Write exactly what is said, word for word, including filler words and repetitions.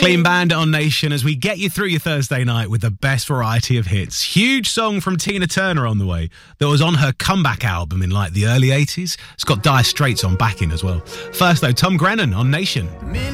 Clean Bandit on Nation as we get you through your Thursday night with the best variety of hits. Huge song from Tina Turner on the way that was on her comeback album in like the early eighties. It's got Dire Straits on backing as well. First though, Tom Grennan on Nation.